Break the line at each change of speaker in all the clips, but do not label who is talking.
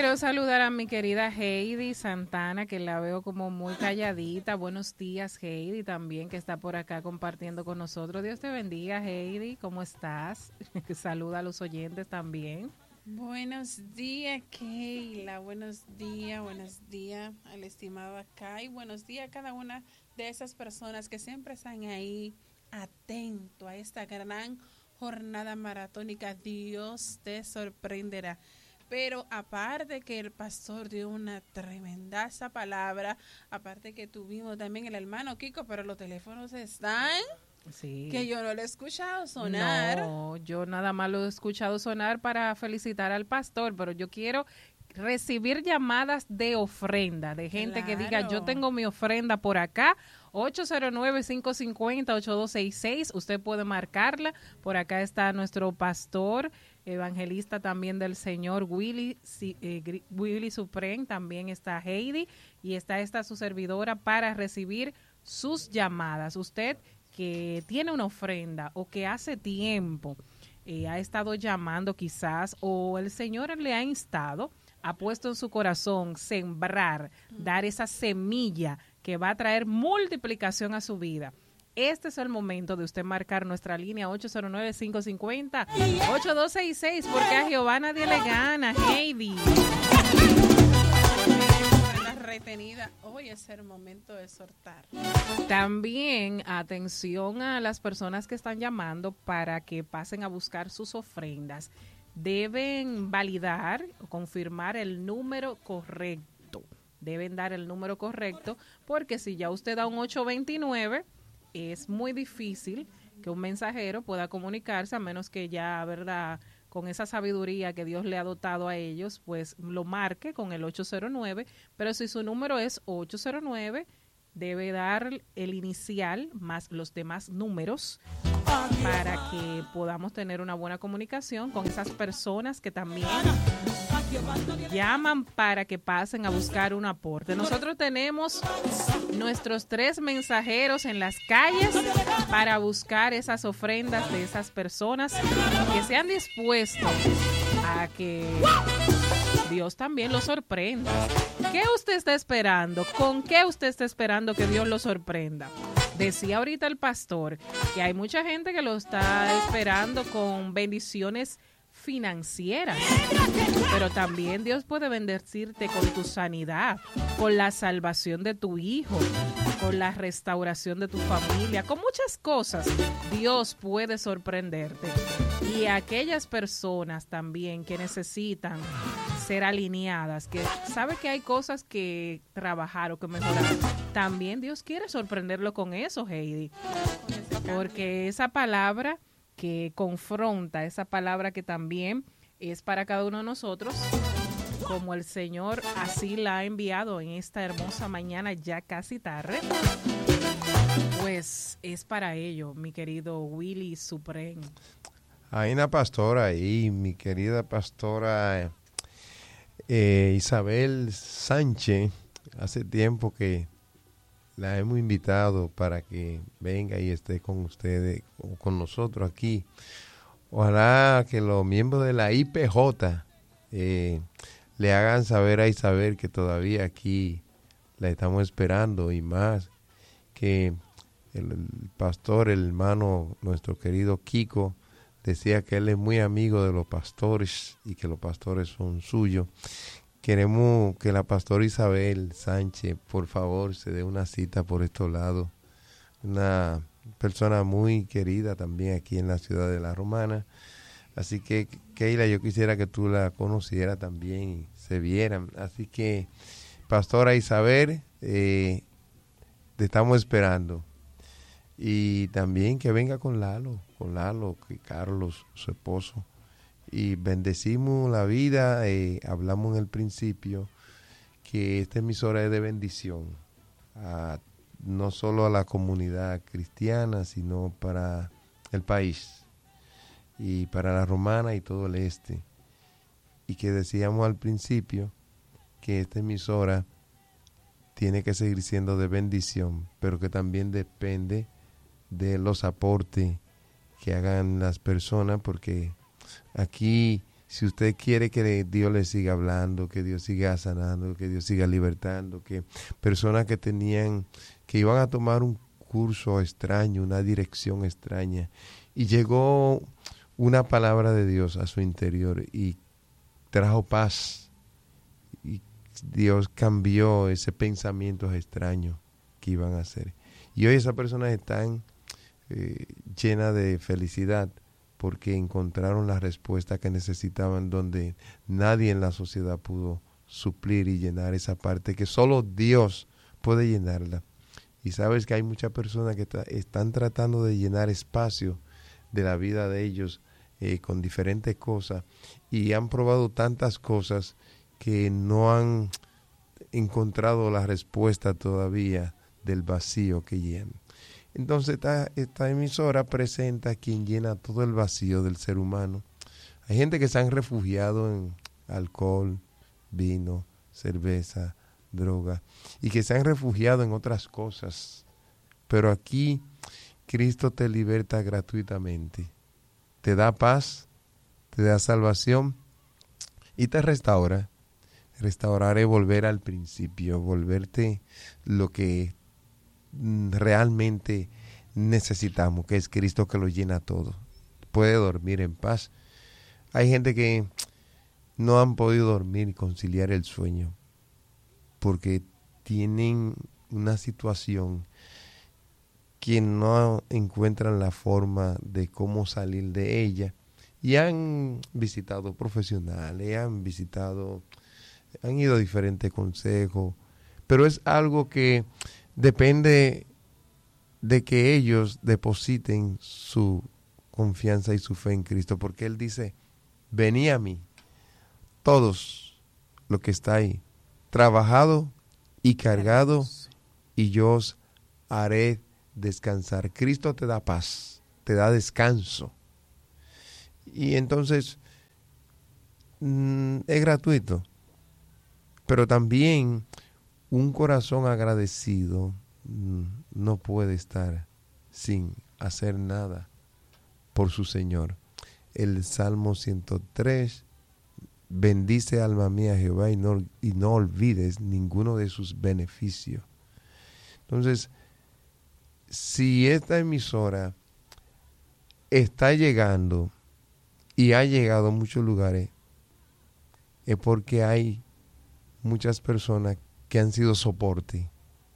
quiero saludar a mi querida Heidi Santana, que la veo como muy calladita. Buenos días, Heidi, también que está por acá compartiendo con nosotros. Dios te bendiga, Heidi. ¿Cómo estás? Saluda a los oyentes también.
Buenos días, Keila. Buenos días al estimado acá. Y buenos días a cada una de esas personas que siempre están ahí atento a esta gran jornada maratónica. Dios te sorprenderá. Pero aparte que el pastor dio una tremendaza palabra, aparte que tuvimos también el hermano Kiko, pero los teléfonos están...
Sí.
Que yo no lo he escuchado sonar.
No, yo nada más lo he escuchado sonar para felicitar al pastor, pero yo quiero recibir llamadas de ofrenda, de gente que diga, yo tengo mi ofrenda por acá, 809-550-8266, usted puede marcarla, por acá está nuestro pastor, evangelista también del Señor, Willy Supreme, también está Heidi, y está esta su servidora para recibir sus llamadas. Usted que tiene una ofrenda o que hace tiempo ha estado llamando quizás, o el Señor le ha instado, ha puesto en su corazón sembrar, dar esa semilla que va a traer multiplicación a su vida. Este es el momento de usted marcar nuestra línea 809-550-8266, porque a Jehová nadie le gana, Heidi.
Retenida, hoy es el momento de soltar.
También atención a las personas que están llamando para que pasen a buscar sus ofrendas. Deben validar o confirmar el número correcto. Deben dar el número correcto, porque si ya usted da un 829, es muy difícil que un mensajero pueda comunicarse, a menos que ya, ¿verdad?, con esa sabiduría que Dios le ha dotado a ellos, pues lo marque con el 809, pero si su número es 809, debe dar el inicial más los demás números para que podamos tener una buena comunicación con esas personas que también llaman para que pasen a buscar un aporte. Nosotros tenemos nuestros 3 mensajeros en las calles para buscar esas ofrendas de esas personas que se han dispuesto a que Dios también lo sorprenda. ¿Qué usted está esperando? ¿Con qué usted está esperando que Dios lo sorprenda? Decía ahorita el pastor que hay mucha gente que lo está esperando con bendiciones financieras, pero también Dios puede bendecirte con tu sanidad, con la salvación de tu hijo, con la restauración de tu familia, con muchas cosas. Dios puede sorprenderte. Y aquellas personas también que necesitan ser alineadas, que sabe que hay cosas que trabajar o que mejorar, también Dios quiere sorprenderlo con eso, Heidi, porque esa palabra que confronta, esa palabra que también es para cada uno de nosotros, como el Señor así la ha enviado en esta hermosa mañana ya casi tarde, pues es para ello, mi querido Willy Supreme.
Hay una pastora ahí, mi querida pastora Isabel Sánchez, hace tiempo que la hemos invitado para que venga y esté con ustedes o con nosotros aquí. Ojalá que los miembros de la IPJ le hagan saber a Isabel que todavía aquí la estamos esperando, y más que el pastor, el hermano, nuestro querido Kiko, decía que él es muy amigo de los pastores y que los pastores son suyos. Queremos que la pastora Isabel Sánchez, por favor, se dé una cita por estos lados. Una persona muy querida también aquí en la ciudad de La Romana. Así que, Keila, yo quisiera que tú la conocieras también y se vieran. Así que, pastora Isabel, te estamos esperando. Y también que venga con Lalo, que Carlos, su esposo. Y bendecimos la vida, hablamos en el principio que esta emisora es de bendición, no solo a la comunidad cristiana, sino para el país y para La Romana y todo el este. Y que decíamos al principio que esta emisora tiene que seguir siendo de bendición, pero que también depende de los aportes que hagan las personas, porque aquí Si usted quiere que Dios le siga hablando, que Dios siga sanando, que Dios siga libertando, que personas que iban a tomar un curso extraño, una dirección extraña, y llegó una palabra de Dios a su interior y trajo paz, y Dios cambió ese pensamiento extraño que iban a hacer. Y hoy esas personas están llenas de felicidad porque encontraron la respuesta que necesitaban, donde nadie en la sociedad pudo suplir y llenar esa parte que solo Dios puede llenarla. Y sabes que hay muchas personas que están tratando de llenar espacio de la vida de ellos con diferentes cosas, y han probado tantas cosas que no han encontrado la respuesta todavía del vacío que llenan. Entonces esta emisora presenta a quien llena todo el vacío del ser humano. Hay gente que se han refugiado en alcohol, vino, cerveza, droga, y que se han refugiado en otras cosas. Pero aquí Cristo te liberta gratuitamente. Te da paz, te da salvación y te restaura. Restaurar es volver al principio, volverte lo que realmente necesitamos, que es Cristo, que lo llena todo. Puede dormir en paz. Hay gente que no han podido dormir y conciliar el sueño porque tienen una situación que no encuentran la forma de cómo salir de ella, y han visitado profesionales, han ido a diferentes consejos, pero es algo que depende de que ellos depositen su confianza y su fe en Cristo, porque Él dice: venid a mí, todos los que estáis trabajado y cargado, y yo os haré descansar. Cristo te da paz, te da descanso. Y entonces es gratuito, pero también un corazón agradecido no puede estar sin hacer nada por su Señor. El Salmo 103: bendice alma mía Jehová y no olvides ninguno de sus beneficios. Entonces, si esta emisora está llegando y ha llegado a muchos lugares, es porque hay muchas personas que han sido soporte,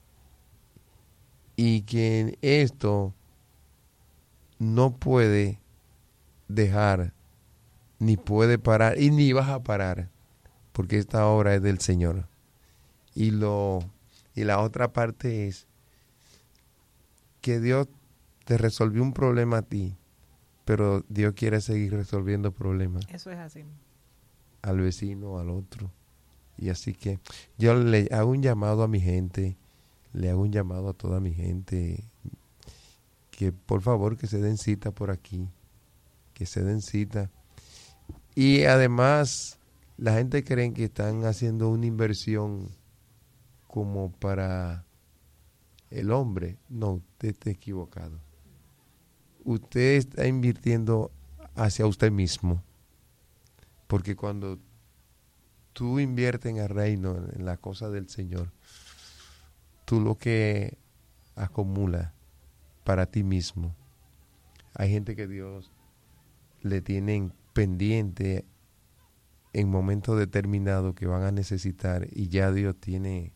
y que esto no puede dejar, ni puede parar, y ni vas a parar, porque esta obra es del Señor. Y la otra parte es que Dios te resolvió un problema a ti, pero Dios quiere seguir resolviendo problemas.
Eso es así.
Al vecino, al otro. Y así que yo le hago un llamado a mi gente, le hago un llamado a toda mi gente, que por favor que se den cita por aquí, que se den cita. Y además, la gente cree que están haciendo una inversión como para el hombre. No, usted está equivocado. Usted está invirtiendo hacia usted mismo, porque cuando tú inviertes en el reino, en la cosa del Señor, tú lo que acumulas para ti mismo. Hay gente que Dios le tiene pendiente en momentos determinados que van a necesitar, y ya Dios tiene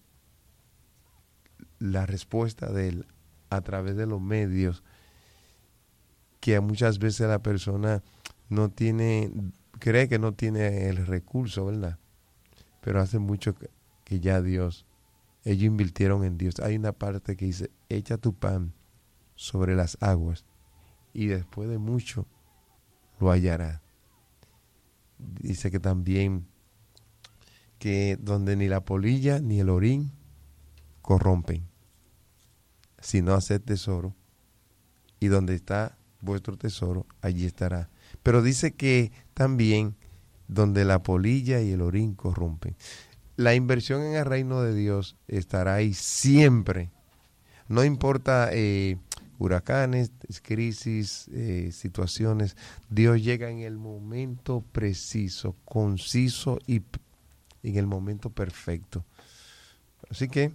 la respuesta de Él a través de los medios que muchas veces la persona no tiene, cree que no tiene el recurso, ¿verdad? Pero hace mucho que ya ellos invirtieron en Dios. Hay una parte que dice: echa tu pan sobre las aguas y después de mucho lo hallará. Dice que también que donde ni la polilla ni el orín corrompen, sino haced tesoro, y donde está vuestro tesoro, allí estará. Pero dice que también donde la polilla y el orín corrompen. La inversión en el reino de Dios estará ahí siempre. No importa huracanes, crisis, situaciones, Dios llega en el momento preciso, conciso y en el momento perfecto. Así que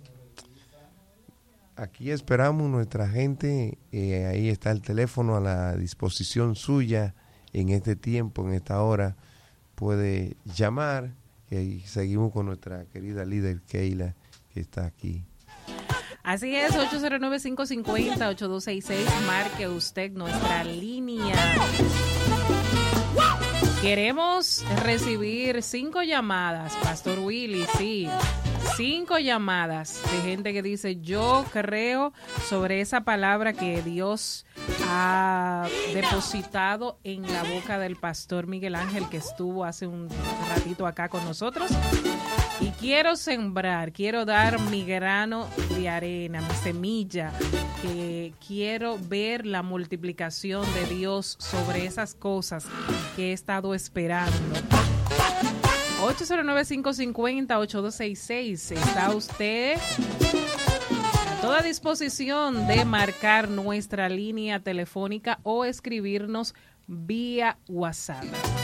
aquí esperamos nuestra gente, ahí está el teléfono a la disposición suya en este tiempo, en esta hora, puede llamar y seguimos con nuestra querida líder Keila que está aquí.
Así es, 809-550-8266, marque usted nuestra línea. Queremos recibir 5 llamadas, Pastor Willy, sí, 5 llamadas de gente que dice, yo creo sobre esa palabra que Dios ha depositado en la boca del Pastor Miguel Ángel, que estuvo hace un ratito acá con nosotros. Y quiero sembrar, quiero dar mi grano de arena, mi semilla, que quiero ver la multiplicación de Dios sobre esas cosas que he estado esperando. 809-550-8266. Está usted a toda disposición de marcar nuestra línea telefónica o escribirnos vía WhatsApp.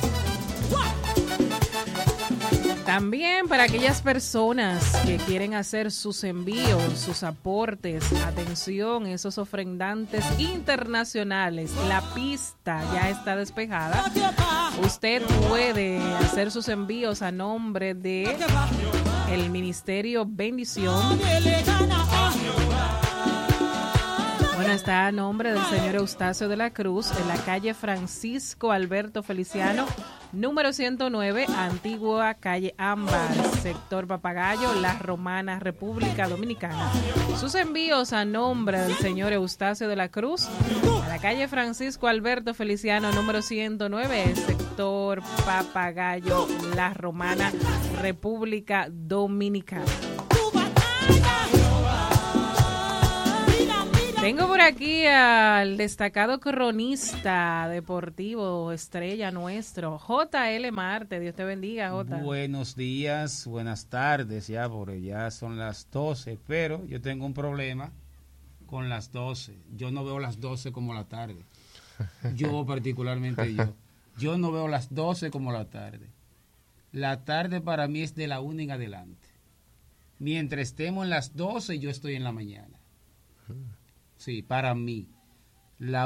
También para aquellas personas que quieren hacer sus envíos, sus aportes, atención, esos ofrendantes internacionales, la pista ya está despejada. Usted puede hacer sus envíos a nombre de el Ministerio Bendición. Bueno, está a nombre del señor Eustacio de la Cruz en la calle Francisco Alberto Feliciano, número 109, Antigua Calle Ámbar, sector Papagayo, La Romana, República Dominicana. Sus envíos a nombre del señor Eustacio de la Cruz a la calle Francisco Alberto Feliciano, número 109, sector Papagayo, La Romana, República Dominicana. Tengo por aquí al destacado cronista deportivo, estrella nuestro, J.L. Marte. Dios te bendiga, J.
Buenos días, buenas tardes, porque ya son las 12, pero yo tengo un problema con las 12. Yo no veo las 12 como la tarde. Yo particularmente yo no veo las 12 como la tarde. La tarde para mí es de la 1 en adelante. Mientras estemos en las 12, yo estoy en la mañana. Sí, para mí. La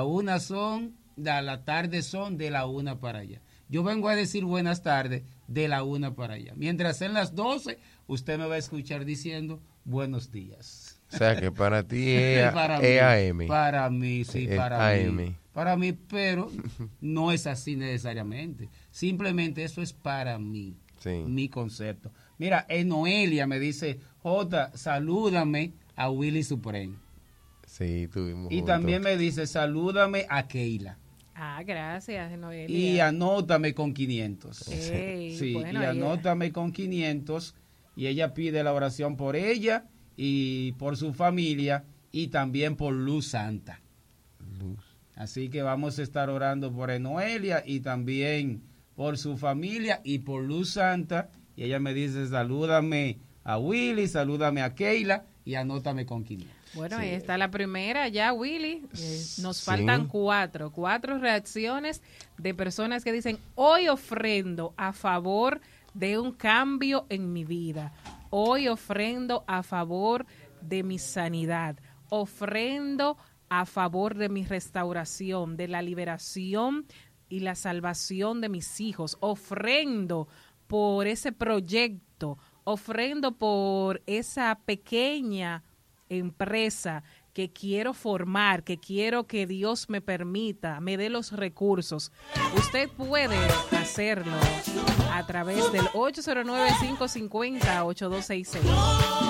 tarde son de la 1 para allá. Yo vengo a decir buenas tardes de la 1 para allá. Mientras en las 12, usted me va a escuchar diciendo buenos días.
O sea que para ti es AM.
Para mí, sí, para
AM.
mí. Para mí, pero no es así necesariamente. Simplemente eso es para mí, sí. Mi concepto. Mira, Noelia me dice, Jota, salúdame a Willy Supreme.
Sí, tuvimos.
Y juntos. También me dice, salúdame a Keila.
Ah, gracias, Noelia.
Y anótame con 500.
Sí,
bueno, y anótame con 500. Y ella pide la oración por ella y por su familia y también por Luz Santa. Así que vamos a estar orando por Noelia y también por su familia y por Luz Santa. Y ella me dice, salúdame a Willy, salúdame a Keila y anótame con 500.
Bueno, ahí está la primera ya, Willy. Nos faltan 4 reacciones de personas que dicen, hoy ofrendo a favor de un cambio en mi vida. Hoy ofrendo a favor de mi sanidad. Ofrendo a favor de mi restauración, de la liberación y la salvación de mis hijos. Ofrendo por ese proyecto. Ofrendo por esa pequeña empresa que quiero formar, que quiero que Dios me permita, me dé los recursos. Usted puede hacerlo a través del 809-550-8266.